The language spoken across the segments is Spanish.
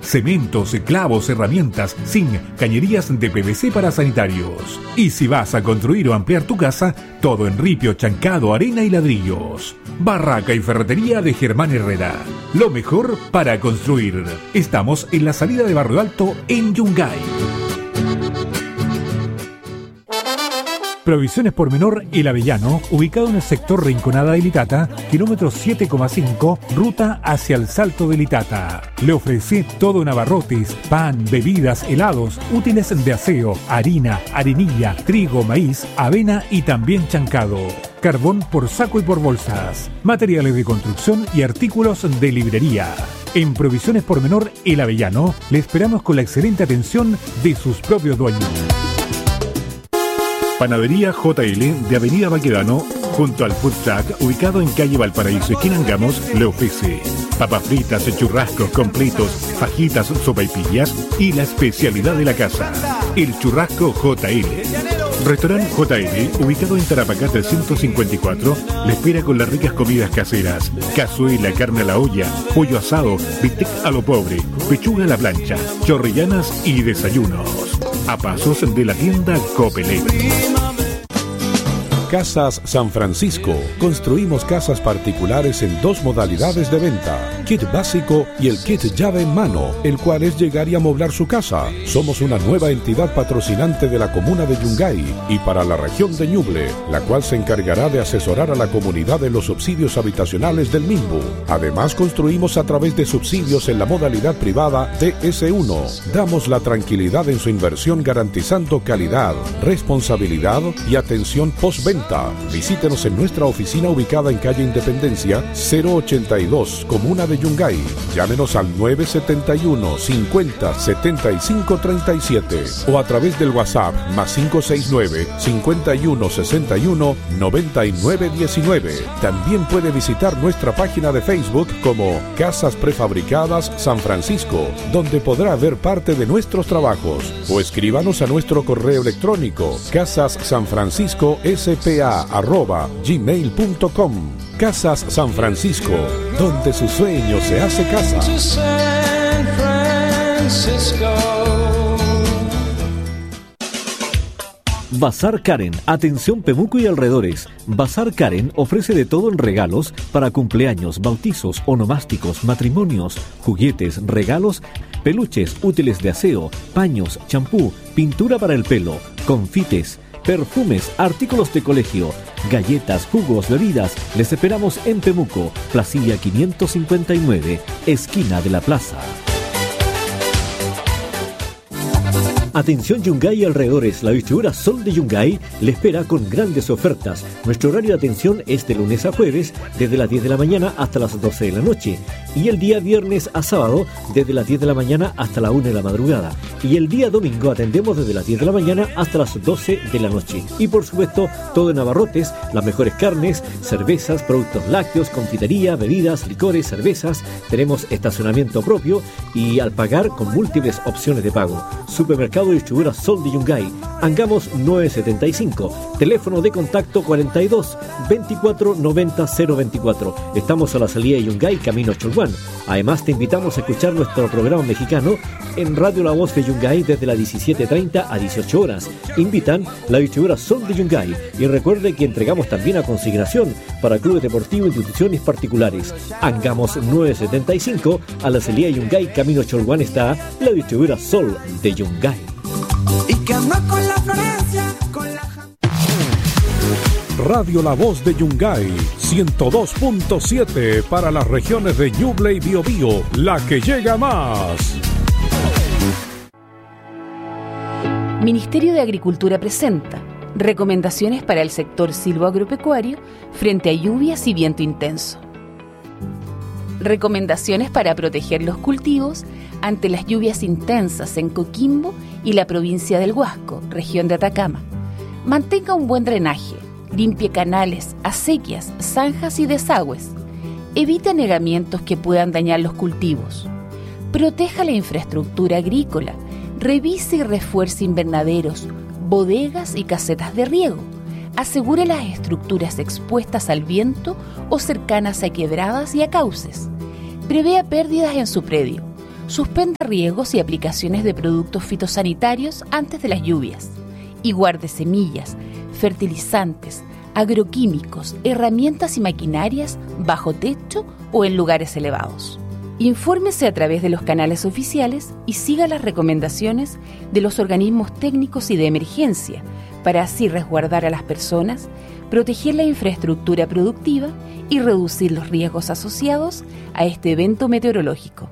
cementos, clavos, herramientas, zinc, cañerías de PVC para sanitarios. Y si vas a construir o ampliar tu casa, todo en ripio, chancado, arena y ladrillos. Barraca y ferretería de Germán Herrera. Lo mejor para construir. Estamos en la salida de Barrio Alto en Yungay. Provisiones Pormenor El Avellano, ubicado en el sector Rinconada de Litata, kilómetro 7,5, ruta hacia el Salto de Litata. Le ofrece todo en abarrotes, pan, bebidas, helados, útiles de aseo, harina, arenilla, trigo, maíz, avena y también chancado. Carbón por saco y por bolsas. Materiales de construcción y artículos de librería. En Provisiones Pormenor El Avellano, le esperamos con la excelente atención de sus propios dueños. Panadería JL de Avenida Baquedano, junto al Food Truck, ubicado en calle Valparaíso, esquina Angamos, le ofrece papas fritas, churrascos completos, fajitas, sopaipillas y la especialidad de la casa, el churrasco JL. Restaurante JL, ubicado en Tarapacá 354, le espera con las ricas comidas caseras, cazuela, carne a la olla, pollo asado, bistec a lo pobre, pechuga a la plancha, chorrillanas y desayunos. A pasos de la tienda Copelet. Casas San Francisco. Construimos casas particulares en dos modalidades de venta: kit básico y el kit llave en mano, el cual es llegar y amoblar su casa. Somos una nueva entidad patrocinante de la comuna de Yungay y para la región de Ñuble, la cual se encargará de asesorar a la comunidad en los subsidios habitacionales del mismo. Además, construimos a través de subsidios en la modalidad privada DS1. Damos la tranquilidad en su inversión garantizando calidad, responsabilidad y atención postventa. Visítenos en nuestra oficina ubicada en calle Independencia 082, comuna de Yungay. Llámenos al 971 50 75 37 o a través del WhatsApp +569 51 61 99 19. También puede visitar nuestra página de Facebook como Casas Prefabricadas San Francisco, donde podrá ver parte de nuestros trabajos, o escríbanos a nuestro correo electrónico casassanfrancisco.spa@gmail.com. Casas San Francisco, donde su sueño se hace casa. Bazar Karen, atención Pemuco y alrededores. Bazar Karen ofrece de todo en regalos para cumpleaños, bautizos, onomásticos, matrimonios, juguetes, regalos, peluches, útiles de aseo, paños, champú, pintura para el pelo, confites, perfumes, artículos de colegio, galletas, jugos, bebidas. Les esperamos en Pemuco, Placilla 559, esquina de la plaza. Atención Yungay y alrededores, la distribuidora Sol de Yungay le espera con grandes ofertas. Nuestro horario de atención es de lunes a jueves, desde las 10 de la mañana hasta las 12 de la noche. Y el día viernes a sábado, desde las 10 de la mañana hasta la 1 de la madrugada. Y el día domingo atendemos desde las 10 de la mañana hasta las 12 de la noche. Y por supuesto, todo en abarrotes, las mejores carnes, cervezas, productos lácteos, confitería, bebidas, licores, cervezas. Tenemos estacionamiento propio y al pagar con múltiples opciones de pago. Supermercado distribuidora Sol de Yungay, Angamos 975, teléfono de contacto 42 24 90 024. Estamos a la salida de Yungay, camino Cholguán. Además te invitamos a escuchar nuestro programa mexicano en Radio La Voz de Yungay desde las 17:30 a 18 horas. Invitan la distribuidora Sol de Yungay y recuerde que entregamos también a consignación para clubes deportivos e instituciones particulares. Angamos 975, a la salida de Yungay, camino Cholguán, está la distribuidora Sol de Yungay. Y que anda con la Florencia, con la... Radio La Voz de Yungay, 102.7 para las regiones de Ñuble y Biobío, la que llega más. Ministerio de Agricultura presenta recomendaciones para el sector silvoagropecuario frente a lluvias y viento intenso. Recomendaciones para proteger los cultivos ante las lluvias intensas en Coquimbo y la provincia del Huasco, región de Atacama. Mantenga un buen drenaje, limpie canales, acequias, zanjas y desagües. Evite anegamientos que puedan dañar los cultivos. Proteja la infraestructura agrícola. Revise y refuerce invernaderos, bodegas y casetas de riego. Asegure las estructuras expuestas al viento o cercanas a quebradas y a cauces. Prevea pérdidas en su predio. suspenda riegos y aplicaciones de productos fitosanitarios antes de las lluvias y guarde semillas, fertilizantes, agroquímicos, herramientas y maquinarias bajo techo o en lugares elevados. Infórmese a través de los canales oficiales y siga las recomendaciones de los organismos técnicos y de emergencia para así resguardar a las personas, proteger la infraestructura productiva y reducir los riesgos asociados a este evento meteorológico.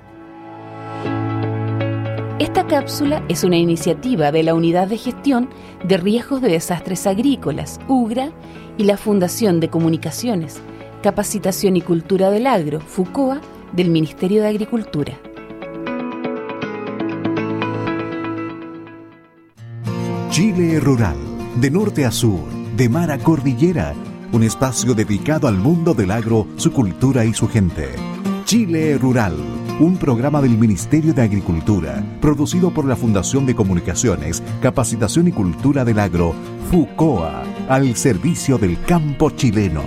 Esta cápsula es una iniciativa de la Unidad de Gestión de Riesgos de Desastres Agrícolas, UGRA, y la Fundación de Comunicaciones, Capacitación y Cultura del Agro, FUCOA, del Ministerio de Agricultura. Chile Rural, de norte a sur, de mar a cordillera, un espacio dedicado al mundo del agro, su cultura y su gente. Chile Rural, un programa del Ministerio de Agricultura, producido por la Fundación de Comunicaciones, Capacitación y Cultura del Agro, FUCOA, al servicio del campo chileno.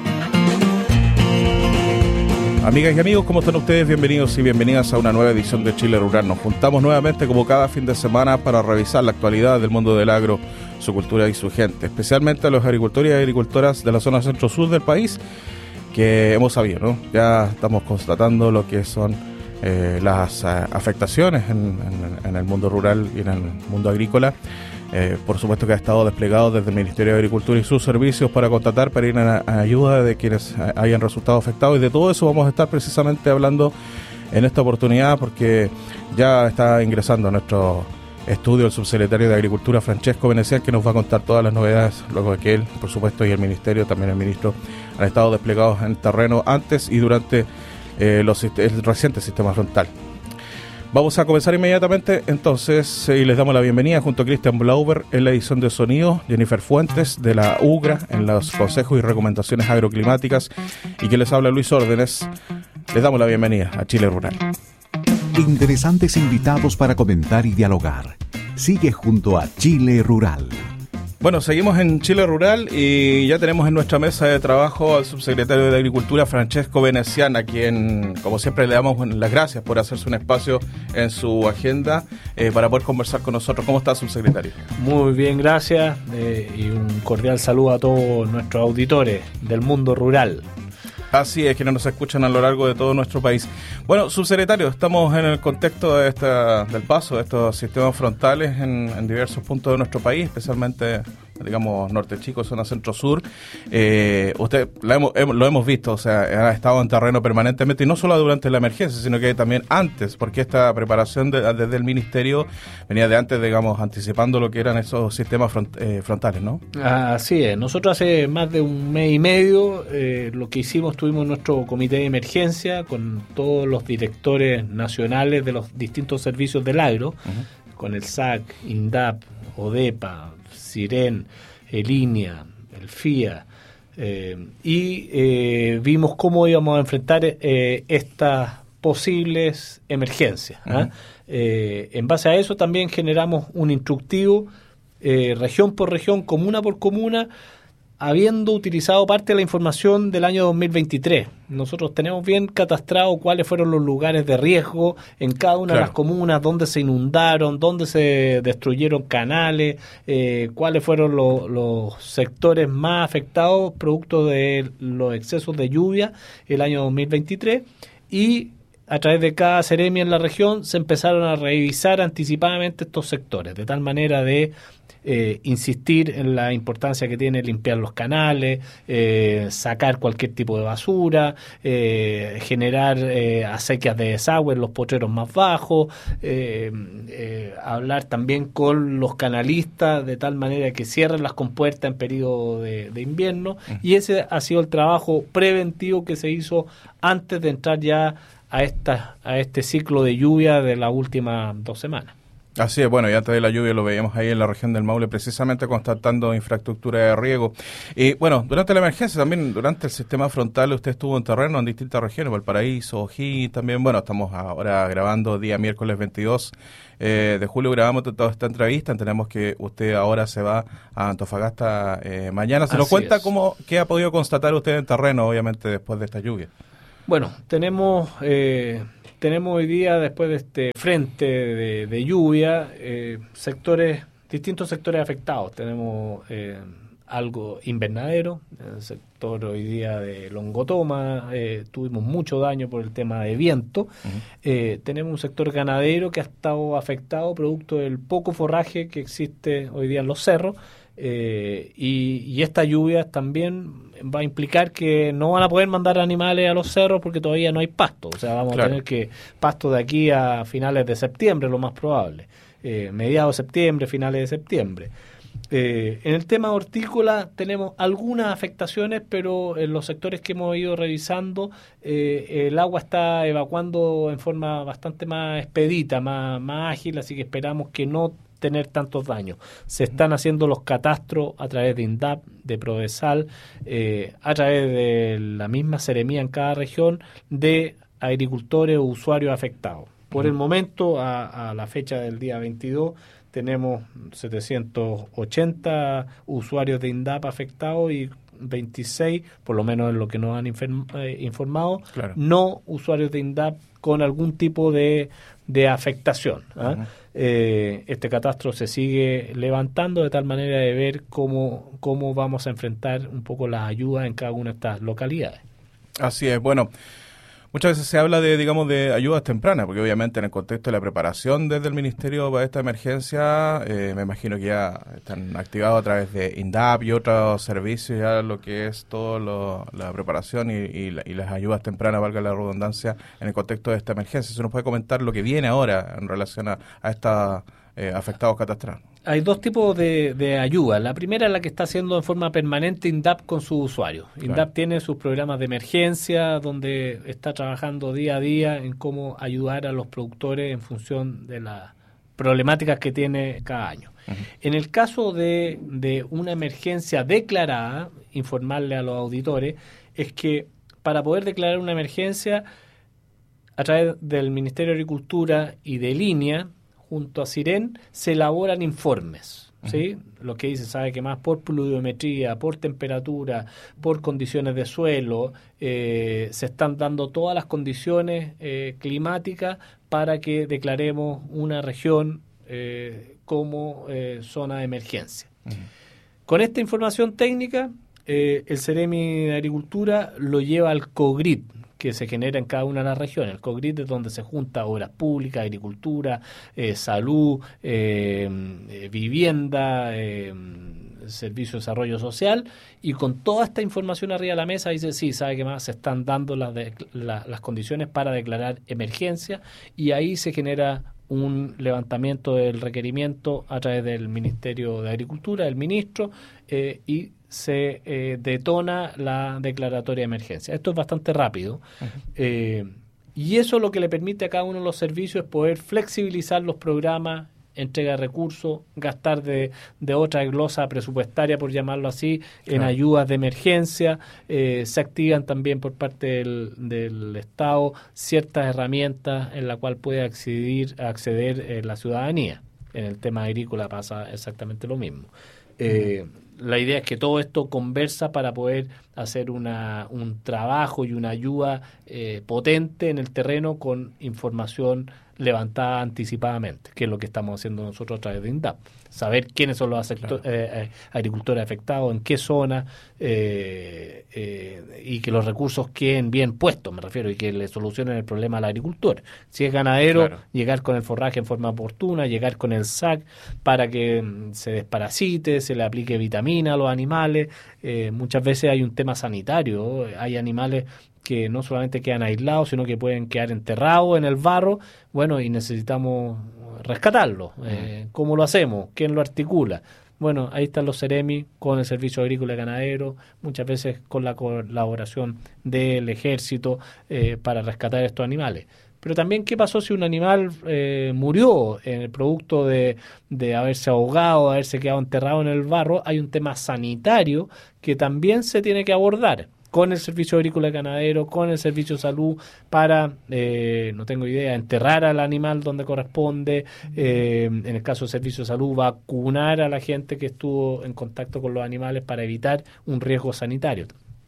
Amigas y amigos, ¿cómo están ustedes? Bienvenidos y bienvenidas a una nueva edición de Chile Rural. Nos juntamos nuevamente como cada fin de semana para revisar la actualidad del mundo del agro, su cultura y su gente, especialmente a los agricultores y agricultoras de la zona centro-sur del país, que hemos sabido, ¿no? Ya estamos constatando lo que son las afectaciones en el mundo rural y en el mundo agrícola. Por supuesto que ha estado desplegado desde el Ministerio de Agricultura y sus servicios para constatar, para ir a ayuda de quienes hayan resultado afectados, y de todo eso vamos a estar precisamente hablando en esta oportunidad, porque ya está ingresando a nuestro estudio el subsecretario de Agricultura, Francesco Venecián, que nos va a contar todas las novedades, luego de que él, por supuesto, y el Ministerio, también el Ministro, han estado desplegados en terreno antes y durante el reciente sistema frontal. Vamos a comenzar inmediatamente entonces y les damos la bienvenida junto a Cristian Blauber en la edición de sonido, Jennifer Fuentes de la UGRA en los consejos y recomendaciones agroclimáticas, y que les habla Luis Órdenes. Les damos la bienvenida a Chile Rural. Interesantes invitados para comentar y dialogar. Sigue junto a Chile Rural. Bueno, seguimos en Chile Rural y ya tenemos en nuestra mesa de trabajo al subsecretario de Agricultura, Francesco Venecián, a quien, como siempre, le damos las gracias por hacerse un espacio en su agenda para poder conversar con nosotros. ¿Cómo está, subsecretario? Muy bien, gracias, y un cordial saludo a todos nuestros auditores del mundo rural. Así es, quienes nos escuchan a lo largo de todo nuestro país. Bueno, subsecretario, estamos en el contexto de del paso de estos sistemas frontales en diversos puntos de nuestro país, especialmente, digamos, norte chico, zona centro-sur. Usted lo hemos visto, o sea, ha estado en terreno permanentemente, y no solo durante la emergencia, sino que también antes, porque esta preparación desde el Ministerio venía de antes, digamos, anticipando lo que eran esos sistemas frontales, ¿no? Así es. Nosotros hace más de un mes y medio lo que hicimos, tuvimos nuestro comité de emergencia con todos los directores nacionales de los distintos servicios del agro, uh-huh, con el SAC, INDAP, ODEPA, SIREN, ELINEA, el FIA, y vimos cómo íbamos a enfrentar estas posibles emergencias. Uh-huh. En base a eso también generamos un instructivo región por región, comuna por comuna, habiendo utilizado parte de la información del año 2023. Nosotros tenemos bien catastrado cuáles fueron los lugares de riesgo en cada una, claro, de las comunas, dónde se inundaron, dónde se destruyeron canales, cuáles fueron los sectores más afectados producto de los excesos de lluvia el año 2023, y a través de cada seremia en la región se empezaron a revisar anticipadamente estos sectores, de tal manera de insistir en la importancia que tiene limpiar los canales, sacar cualquier tipo de basura, generar acequias de desagüe en los potreros más bajos, hablar también con los canalistas de tal manera que cierren las compuertas en periodo de invierno, y ese ha sido el trabajo preventivo que se hizo antes de entrar ya a este ciclo de lluvia de las últimas 2 semanas. Así es, bueno, y antes de la lluvia lo veíamos ahí en la región del Maule, precisamente constatando infraestructura de riego. Y bueno, durante la emergencia, también durante el sistema frontal, usted estuvo en terreno en distintas regiones, Valparaíso, O'Higgins, también, bueno, estamos ahora grabando día miércoles 22 de julio, grabamos toda esta entrevista, entendemos que usted ahora se va a Antofagasta mañana. ¿Se nos cuenta qué ha podido constatar usted en terreno, obviamente, después de esta lluvia? Bueno, tenemos tenemos hoy día, después de este frente de lluvia, distintos sectores afectados. Tenemos algo invernadero, el sector hoy día de Longotoma, tuvimos mucho daño por el tema de viento. Tenemos un sector ganadero que ha estado afectado producto del poco forraje que existe hoy día en los cerros, y estas lluvias también va a implicar que no van a poder mandar animales a los cerros porque todavía no hay pasto. O sea, vamos a tener que pasto de aquí a finales de septiembre, lo más probable. Mediados de septiembre, finales de septiembre. En el tema hortícola tenemos algunas afectaciones, pero en los sectores que hemos ido revisando, el agua está evacuando en forma bastante más expedita, más ágil, así que esperamos que no tener tantos daños. Se están haciendo los catastros a través de INDAP, de Prodesal, a través de la misma seremía en cada región, de agricultores o usuarios afectados. Por el momento, a la fecha del día 22, tenemos 780 usuarios de INDAP afectados y 26, por lo menos en lo que nos han informado, no usuarios de INDAP con algún tipo de afectación. Este catastro se sigue levantando de tal manera de ver cómo vamos a enfrentar un poco las ayudas en cada una de estas localidades. Así es. Bueno, muchas veces se habla de ayudas tempranas, porque obviamente en el contexto de la preparación desde el Ministerio para esta emergencia, me imagino que ya están activados a través de INDAP y otros servicios, ya lo que es todo la preparación y las ayudas tempranas, valga la redundancia, en el contexto de esta emergencia. ¿Se nos puede comentar lo que viene ahora en relación a estos afectados catastrales? Hay dos tipos de ayuda. La primera es la que está haciendo en forma permanente INDAP con sus usuarios. INDAP tiene sus programas de emergencia donde está trabajando día a día en cómo ayudar a los productores en función de las problemáticas que tiene cada año. En el caso de una emergencia declarada, informarle a los auditores, es que para poder declarar una emergencia, a través del Ministerio de Agricultura y de Línea, junto a Siren, se elaboran informes, ¿sí? Lo que dice, sabe que más por pluviometría, por temperatura, por condiciones de suelo, se están dando todas las condiciones climáticas para que declaremos una región como zona de emergencia. Con esta información técnica, el Ceremi de Agricultura lo lleva al COGRID, que se genera en cada una de las regiones. El COGRID es donde se junta obras públicas, agricultura, salud, vivienda, servicio de desarrollo social, y con toda esta información arriba de la mesa dice, sí, sabe que más se están dando las condiciones para declarar emergencia, y ahí se genera un levantamiento del requerimiento a través del Ministerio de Agricultura, del ministro, y se detona la declaratoria de emergencia. Esto es bastante rápido, y eso lo que le permite a cada uno de los servicios es poder flexibilizar los programas, entrega de recursos, gastar de otra glosa presupuestaria, por llamarlo así, en ayudas de emergencia. Se activan también por parte del Estado ciertas herramientas en la cual puede acceder la ciudadanía. En el tema agrícola pasa exactamente lo mismo. La idea es que todo esto conversa para poder hacer un trabajo y una ayuda potente en el terreno con información levantada anticipadamente, que es lo que estamos haciendo nosotros a través de INDAP. Saber quiénes son los agricultores afectados, en qué zona, y que los recursos queden bien puestos, me refiero, y que le solucionen el problema al agricultor. Si es ganadero, llegar con el forraje en forma oportuna, llegar con el SAC para que se desparasite, se le aplique vitamina a los animales. Muchas veces hay un tema sanitario, hay animales que no solamente quedan aislados, sino que pueden quedar enterrados en el barro, bueno, y necesitamos rescatarlos. ¿Cómo lo hacemos? ¿Quién lo articula? Bueno, ahí están los Ceremi con el Servicio Agrícola y Ganadero, muchas veces con la colaboración del Ejército para rescatar estos animales. Pero también, ¿qué pasó si un animal murió en el producto de haberse ahogado, haberse quedado enterrado en el barro? Hay un tema sanitario que también se tiene que abordar con el Servicio Agrícola y Ganadero, con el Servicio de Salud, para, no tengo idea, enterrar al animal donde corresponde, en el caso del Servicio de Salud, vacunar a la gente que estuvo en contacto con los animales para evitar un riesgo sanitario.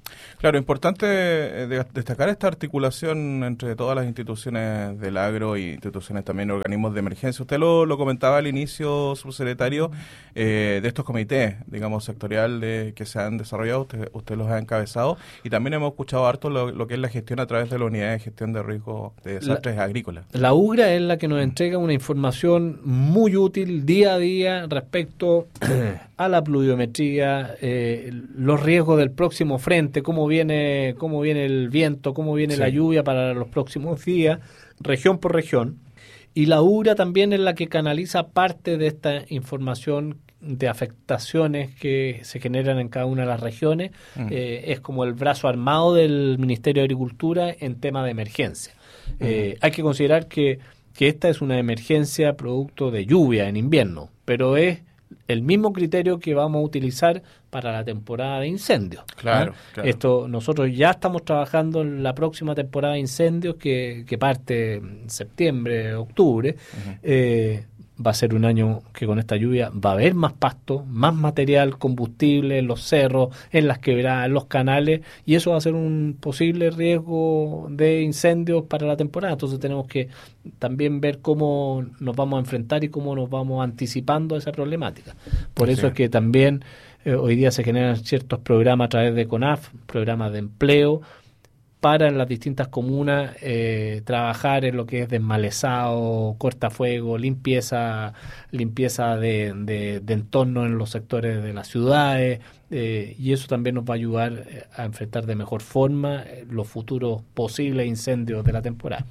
Claro, importante destacar esta articulación entre todas las instituciones del agro y instituciones también, organismos de emergencia. Usted lo comentaba al inicio, subsecretario, de estos comités, digamos, sectorial que se han desarrollado, usted los ha encabezado, y también hemos escuchado harto lo que es la gestión a través de la unidad de gestión de riesgos de desastres agrícolas. La UGRA es la que nos entrega una información muy útil día a día respecto a la pluviometría, los riesgos del próximo frente, cómo viene el viento, cómo viene la lluvia para los próximos días, región por región. Y la UGRA también es la que canaliza parte de esta información de afectaciones que se generan en cada una de las regiones. Es como el brazo armado del Ministerio de Agricultura en tema de emergencia. Hay que considerar que esta es una emergencia producto de lluvia en invierno, pero es el mismo criterio que vamos a utilizar para la temporada de incendios. Claro. Esto, nosotros ya estamos trabajando en la próxima temporada de incendios que parte en septiembre, octubre. Va a ser un año que con esta lluvia va a haber más pasto, más material, combustible en los cerros, en las quebradas, en los canales, y eso va a ser un posible riesgo de incendios para la temporada. Entonces tenemos que también ver cómo nos vamos a enfrentar y cómo nos vamos anticipando a esa problemática. Por eso es que también hoy día se generan ciertos programas a través de CONAF, programas de empleo, para en las distintas comunas trabajar en lo que es desmalezado, cortafuego, limpieza de entorno en los sectores de las ciudades, y eso también nos va a ayudar a enfrentar de mejor forma los futuros posibles incendios de la temporada.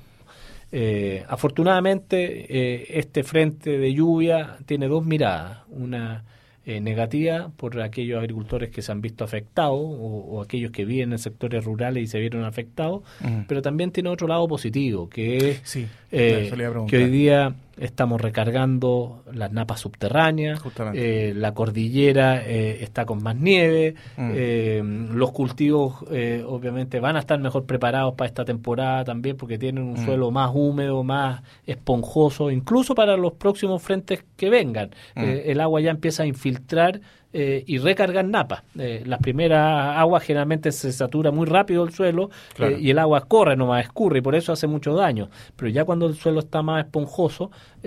Afortunadamente, este frente de lluvia tiene dos miradas, una negativa por aquellos agricultores que se han visto afectados o aquellos que viven en sectores rurales y se vieron afectados, pero también tiene otro lado positivo, que es que hoy día estamos recargando las napas subterráneas, la cordillera está con más nieve, los cultivos obviamente van a estar mejor preparados para esta temporada también porque tienen un suelo más húmedo, más esponjoso, incluso para los próximos frentes que vengan. El agua ya empieza a infiltrar y recargar napas. Las primeras aguas generalmente se satura muy rápido el suelo y el agua corre, nomás escurre, y por eso hace mucho daño. Pero ya cuando el suelo está más esponjoso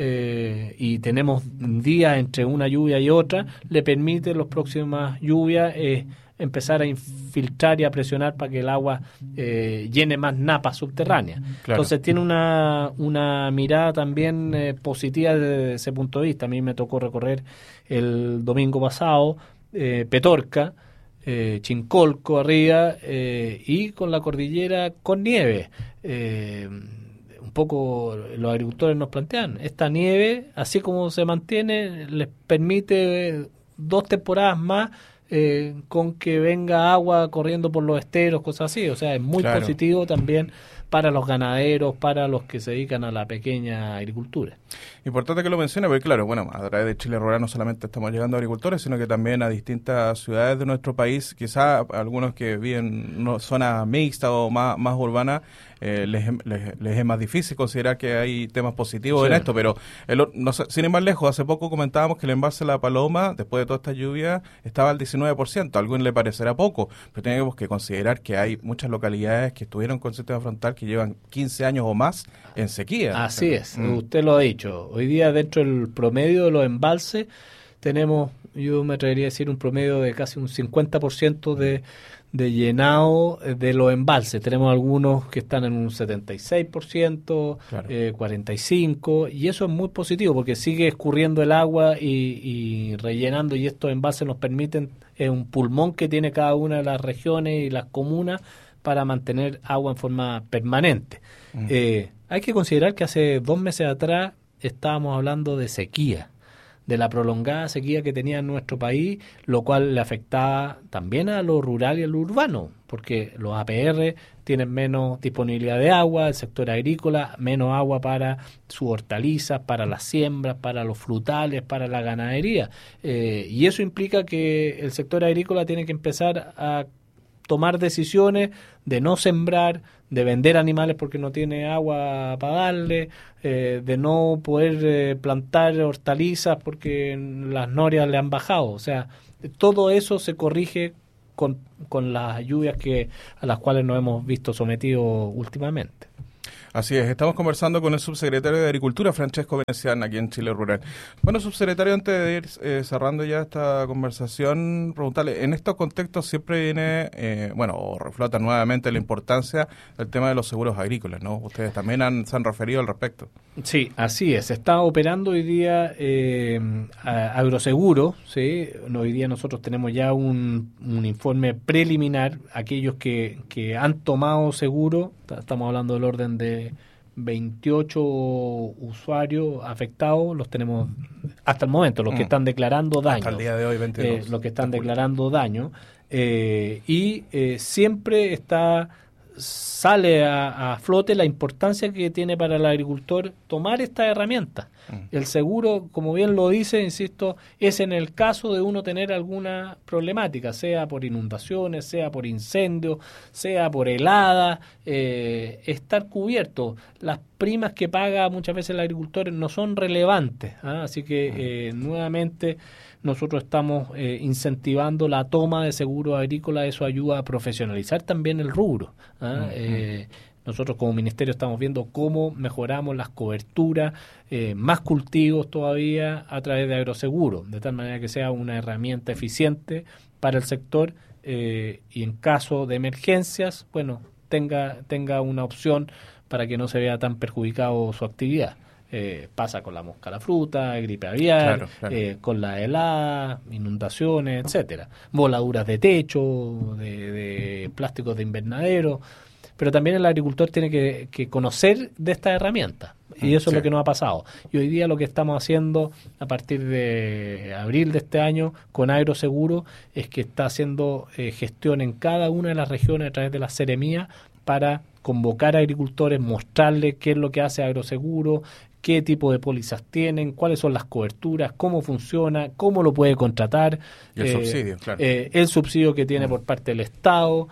y tenemos días entre una lluvia y otra, le permite las próximas lluvias empezar a infiltrar y a presionar para que el agua llene más napas subterráneas. Entonces tiene una mirada también positiva desde ese punto de vista. A mí me tocó recorrer el domingo pasado Petorca, Chincolco arriba y con la cordillera con nieve. Un poco los agricultores nos plantean, esta nieve, así como se mantiene, les permite 2 temporadas más con que venga agua corriendo por los esteros, cosas así. O sea, es muy positivo también para los ganaderos, para los que se dedican a la pequeña agricultura. Importante que lo mencione, porque claro, bueno, a través de Chile Rural no solamente estamos llegando a agricultores, sino que también a distintas ciudades de nuestro país, quizás algunos que viven en zonas mixtas o más urbanas, les es más difícil considerar que hay temas positivos en esto, pero sin ir más lejos, hace poco comentábamos que el embalse La Paloma, después de toda esta lluvia, estaba al 19%, a alguien le parecerá poco, pero tenemos que considerar que hay muchas localidades que estuvieron con sistema frontal que llevan 15 años o más en sequía. Así es, usted lo ha dicho. Hoy día dentro del promedio de los embalses tenemos, yo me atrevería a decir, un promedio de casi un 50% de llenado de los embalses. Tenemos algunos que están en un 76%, 45%, y eso es muy positivo porque sigue escurriendo el agua y rellenando, y estos embalses nos permiten, es un pulmón que tiene cada una de las regiones y las comunas para mantener agua en forma permanente. Hay que considerar que hace 2 meses atrás estábamos hablando de sequía, de la prolongada sequía que tenía en nuestro país, lo cual le afectaba también a lo rural y a lo urbano, porque los APR tienen menos disponibilidad de agua, el sector agrícola, menos agua para sus hortalizas, para las siembras, para los frutales, para la ganadería. Y eso implica que el sector agrícola tiene que empezar a tomar decisiones de no sembrar, de vender animales porque no tiene agua para darle, de no poder plantar hortalizas porque las norias le han bajado. O sea, todo eso se corrige con las lluvias a las cuales nos hemos visto sometidos últimamente. Así es, estamos conversando con el subsecretario de Agricultura, Francesco Venecián, aquí en Chile Rural. Bueno, subsecretario, antes de ir cerrando ya esta conversación, preguntarle, en estos contextos siempre viene, o reflota nuevamente la importancia del tema de los seguros agrícolas, ¿no? Ustedes también se han referido al respecto. Sí, así es. Se está operando hoy día agroseguro, ¿sí? Hoy día nosotros tenemos ya un informe preliminar. Aquellos que han tomado seguro, estamos hablando del orden de 28 usuarios afectados, los tenemos hasta el momento, los que están declarando daño. Hasta el día de hoy, 22. Los que están declarando daño. Siempre sale a flote la importancia que tiene para el agricultor tomar esta herramienta. El seguro, como bien lo dice, insisto, es en el caso de uno tener alguna problemática, sea por inundaciones, sea por incendios, sea por helada, estar cubierto. Las primas que paga muchas veces el agricultor no son relevantes, así que nuevamente nosotros estamos incentivando la toma de seguro agrícola. Eso ayuda a profesionalizar también el rubro. Nosotros como ministerio estamos viendo cómo mejoramos las coberturas, más cultivos todavía a través de agroseguro, de tal manera que sea una herramienta eficiente para el sector y en caso de emergencias, tenga una opción para que no se vea tan perjudicado su actividad. Pasa con la mosca a la fruta, gripe aviar, claro. Con la helada, inundaciones, etcétera, voladuras de techo, de plásticos de invernadero. Pero también el agricultor tiene que conocer de esta herramienta, y eso es lo que nos ha pasado. Y hoy día lo que estamos haciendo a partir de abril de este año con Agroseguro es que está haciendo gestión en cada una de las regiones a través de la Seremía para convocar a agricultores, mostrarles qué es lo que hace Agroseguro, qué tipo de pólizas tienen, cuáles son las coberturas, cómo funciona, cómo lo puede contratar. Y el subsidio, claro. El subsidio que tiene por parte del Estado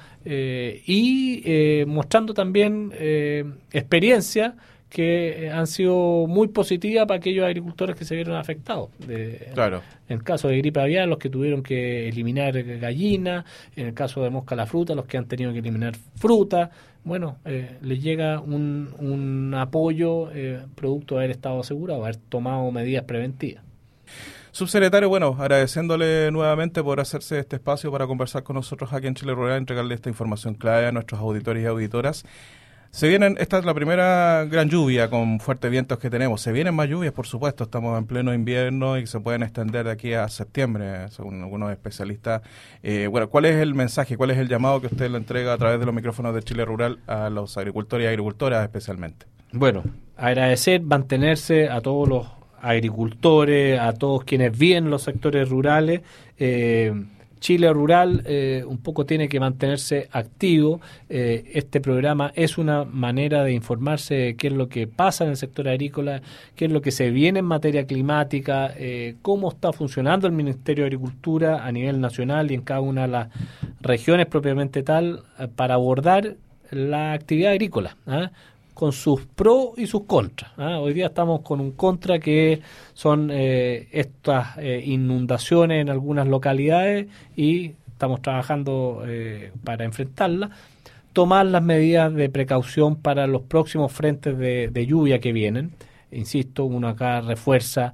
y mostrando también experiencias que han sido muy positivas para aquellos agricultores que se vieron afectados. Claro. En el caso de gripe aviar, los que tuvieron que eliminar gallinas, en el caso de mosca a la fruta, los que han tenido que eliminar fruta. Les llega un apoyo producto de haber estado asegurado, haber tomado medidas preventivas. Subsecretario, agradeciéndole nuevamente por hacerse este espacio para conversar con nosotros aquí en Chile Rural, entregarle esta información clave a nuestros auditores y auditoras. Esta es la primera gran lluvia con fuertes vientos que tenemos. Se vienen más lluvias, por supuesto, estamos en pleno invierno y se pueden extender de aquí a septiembre, según algunos especialistas. ¿Cuál es el mensaje, cuál es el llamado que usted le entrega a través de los micrófonos de Chile Rural a los agricultores y agricultoras especialmente? Agradecer, mantenerse a todos los agricultores, a todos quienes viven los sectores rurales. Chile Rural un poco tiene que mantenerse activo. Este programa es una manera de informarse de qué es lo que pasa en el sector agrícola, qué es lo que se viene en materia climática, cómo está funcionando el Ministerio de Agricultura a nivel nacional y en cada una de las regiones propiamente tal, para abordar la actividad agrícola, con sus pros y sus contras. Hoy día estamos con un contra que son estas inundaciones en algunas localidades y estamos trabajando para enfrentarlas. Tomar las medidas de precaución para los próximos frentes de lluvia que vienen. Insisto, uno acá refuerza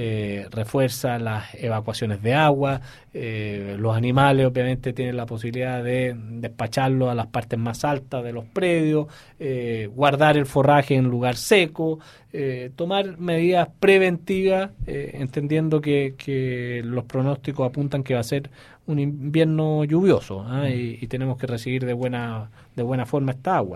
las evacuaciones de agua. Los animales obviamente tienen la posibilidad de despacharlos a las partes más altas de los predios, guardar el forraje en lugar seco, tomar medidas preventivas, entendiendo que los pronósticos apuntan que va a ser un invierno lluvioso, y tenemos que recibir de buena forma esta agua.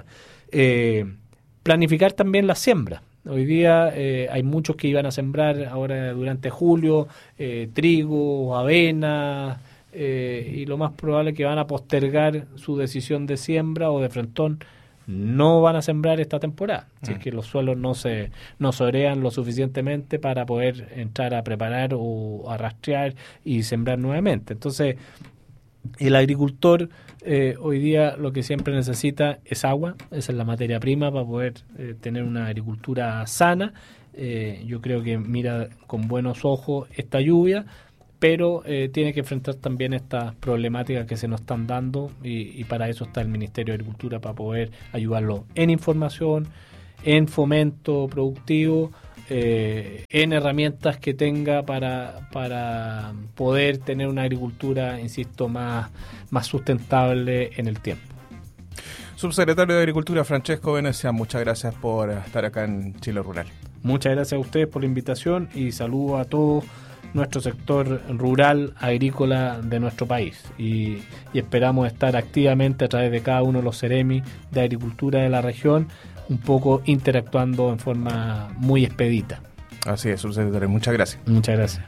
Planificar también la siembra. Hoy día hay muchos que iban a sembrar ahora durante julio trigo, avena, y lo más probable es que van a postergar su decisión de siembra o de frentón. No van a sembrar esta temporada, si es que los suelos no se orean lo suficientemente para poder entrar a preparar o a rastrear y sembrar nuevamente. Entonces, el agricultor hoy día lo que siempre necesita es agua. Esa es la materia prima para poder tener una agricultura sana. Yo creo que mira con buenos ojos esta lluvia, pero tiene que enfrentar también estas problemáticas que se nos están dando y para eso está el Ministerio de Agricultura, para poder ayudarlo en información, en fomento productivo, en herramientas que tenga para poder tener una agricultura, insisto, más sustentable en el tiempo. Subsecretario de Agricultura Francesco Venecia, muchas gracias por estar acá en Chile Rural. Muchas gracias a ustedes por la invitación y saludo a todo nuestro sector rural agrícola de nuestro país y esperamos estar activamente a través de cada uno de los Ceremi de agricultura de la región, un poco interactuando en forma muy expedita. Así es, subsecretario, muchas gracias. Muchas gracias.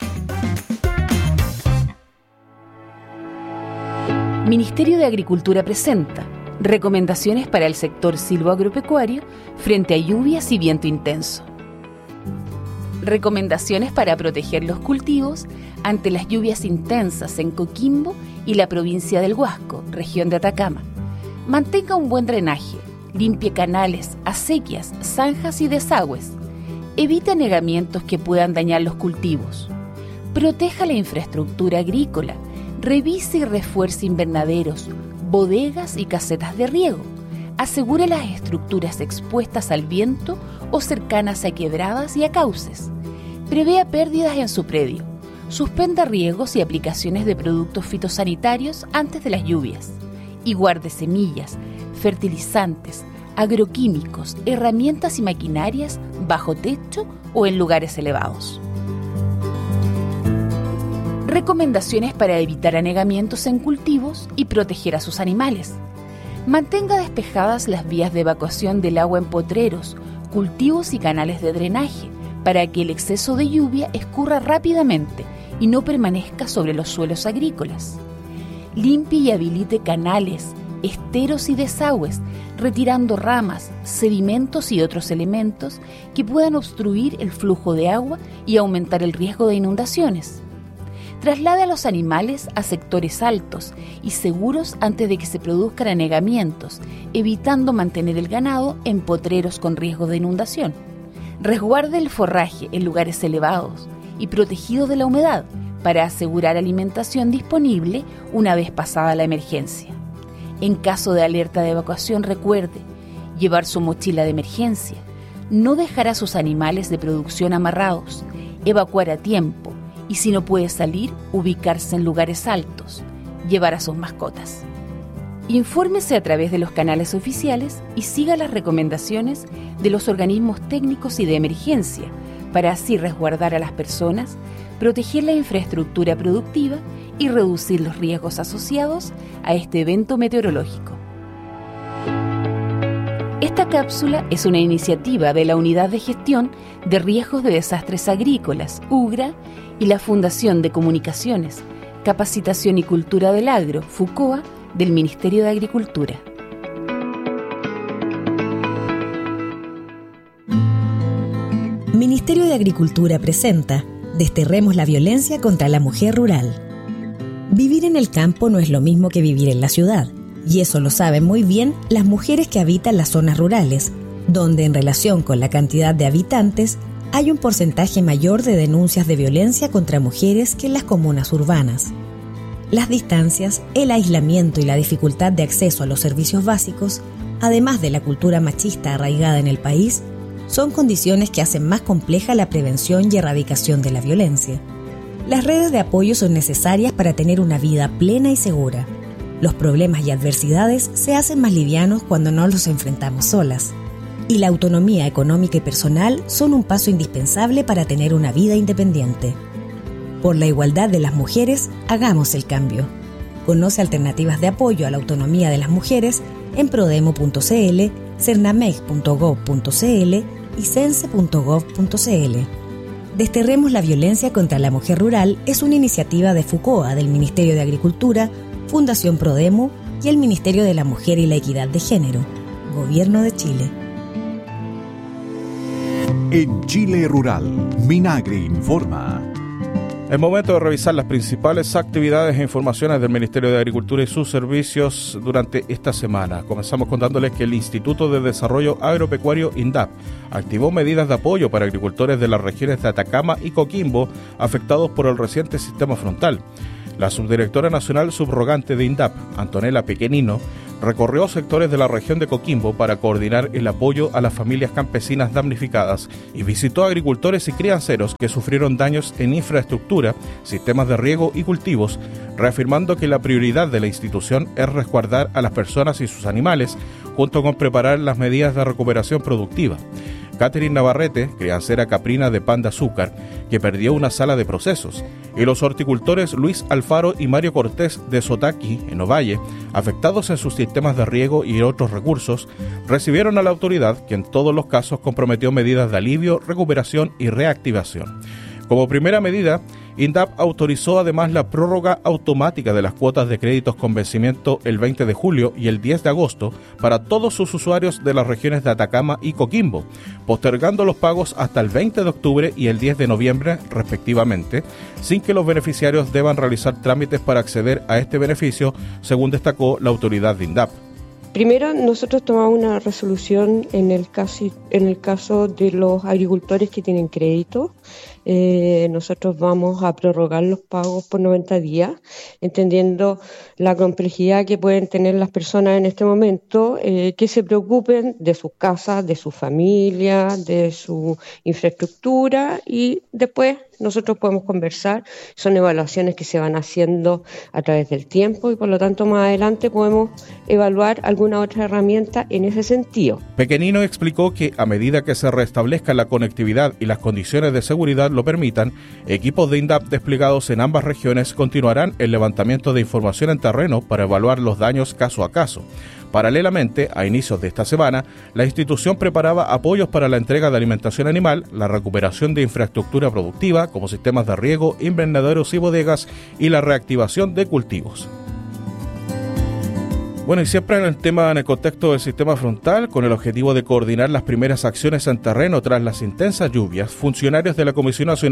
Ministerio de Agricultura presenta recomendaciones para el sector silvoagropecuario frente a lluvias y viento intenso. Recomendaciones para proteger los cultivos ante las lluvias intensas en Coquimbo y la provincia del Huasco, región de Atacama. Mantenga un buen drenaje, limpie canales, acequias, zanjas y desagües. Evite anegamientos que puedan dañar los cultivos. Proteja la infraestructura agrícola. Revise y refuerce invernaderos, bodegas y casetas de riego. Asegure las estructuras expuestas al viento o cercanas a quebradas y a cauces. Prevea pérdidas en su predio. Suspenda riegos y aplicaciones de productos fitosanitarios antes de las lluvias. Y guarde semillas, fertilizantes, agroquímicos, herramientas y maquinarias bajo techo o en lugares elevados. Recomendaciones para evitar anegamientos en cultivos y proteger a sus animales. Mantenga despejadas las vías de evacuación del agua en potreros, cultivos y canales de drenaje para que el exceso de lluvia escurra rápidamente y no permanezca sobre los suelos agrícolas. Limpie y habilite canales, esteros y desagües, retirando ramas, sedimentos y otros elementos que puedan obstruir el flujo de agua y aumentar el riesgo de inundaciones. Traslade a los animales a sectores altos y seguros antes de que se produzcan anegamientos, evitando mantener el ganado en potreros con riesgo de inundación. Resguarde el forraje en lugares elevados y protegidos de la humedad para asegurar alimentación disponible una vez pasada la emergencia. En caso de alerta de evacuación, recuerde llevar su mochila de emergencia, no dejar a sus animales de producción amarrados, evacuar a tiempo, y si no puede salir, ubicarse en lugares altos, llevar a sus mascotas. Infórmese a través de los canales oficiales y siga las recomendaciones de los organismos técnicos y de emergencia para así resguardar a las personas, proteger la infraestructura productiva y reducir los riesgos asociados a este evento meteorológico. Esta cápsula es una iniciativa de la Unidad de Gestión de Riesgos de Desastres Agrícolas, UGRA, y la Fundación de Comunicaciones, Capacitación y Cultura del Agro, FUCOA, del Ministerio de Agricultura. Ministerio de Agricultura presenta Desterremos la violencia contra la mujer rural. Vivir en el campo no es lo mismo que vivir en la ciudad, y eso lo saben muy bien las mujeres que habitan las zonas rurales, donde en relación con la cantidad de habitantes hay un porcentaje mayor de denuncias de violencia contra mujeres que en las comunas urbanas. Las distancias, el aislamiento y la dificultad de acceso a los servicios básicos, además de la cultura machista arraigada en el país, son condiciones que hacen más compleja la prevención y erradicación de la violencia. Las redes de apoyo son necesarias para tener una vida plena y segura. Los problemas y adversidades se hacen más livianos cuando no los enfrentamos solas. Y la autonomía económica y personal son un paso indispensable para tener una vida independiente. Por la igualdad de las mujeres, hagamos el cambio. Conoce alternativas de apoyo a la autonomía de las mujeres en prodemo.cl, cernameg.gov.cl y cense.gov.cl. Desterremos la violencia contra la mujer rural es una iniciativa de FUCOA del Ministerio de Agricultura, Fundación Prodemo y el Ministerio de la Mujer y la Equidad de Género, Gobierno de Chile. En Chile Rural, Minagri informa. Es momento de revisar las principales actividades e informaciones del Ministerio de Agricultura y sus servicios durante esta semana. Comenzamos contándoles que el Instituto de Desarrollo Agropecuario INDAP activó medidas de apoyo para agricultores de las regiones de Atacama y Coquimbo afectados por el reciente sistema frontal. La subdirectora nacional subrogante de INDAP, Antonella Pequenino, recorrió sectores de la región de Coquimbo para coordinar el apoyo a las familias campesinas damnificadas y visitó agricultores y crianceros que sufrieron daños en infraestructura, sistemas de riego y cultivos, reafirmando que la prioridad de la institución es resguardar a las personas y sus animales, junto con preparar las medidas de recuperación productiva. Catherine Navarrete, criancera caprina de Pan de Azúcar, que perdió una sala de procesos, y los horticultores Luis Alfaro y Mario Cortés de Sotaqui, en Ovalle, afectados en sus sistemas de riego y otros recursos, recibieron a la autoridad, que en todos los casos comprometió medidas de alivio, recuperación y reactivación. Como primera medida, INDAP autorizó además la prórroga automática de las cuotas de créditos con vencimiento el 20 de julio y el 10 de agosto para todos sus usuarios de las regiones de Atacama y Coquimbo, postergando los pagos hasta el 20 de octubre y el 10 de noviembre respectivamente, sin que los beneficiarios deban realizar trámites para acceder a este beneficio, según destacó la autoridad de INDAP. Primero, nosotros tomamos una resolución en el caso de los agricultores que tienen crédito. Nosotros vamos a prorrogar los pagos por 90 días, entendiendo la complejidad que pueden tener las personas en este momento, que se preocupen de sus casas, de su familia, de su infraestructura, y después nosotros podemos conversar. Son evaluaciones que se van haciendo a través del tiempo y por lo tanto más adelante podemos evaluar alguna otra herramienta en ese sentido. Pequenino explicó que a medida que se restablezca la conectividad y las condiciones de seguridad lo permitan, equipos de INDAP desplegados en ambas regiones continuarán el levantamiento de información en terreno para evaluar los daños caso a caso. Paralelamente, a inicios de esta semana, la institución preparaba apoyos para la entrega de alimentación animal, la recuperación de infraestructura productiva, como sistemas de riego, invernaderos y bodegas, y la reactivación de cultivos. Bueno, y siempre en el contexto del sistema frontal, con el objetivo de coordinar las primeras acciones en terreno tras las intensas lluvias, funcionarios de la Comisión Nacional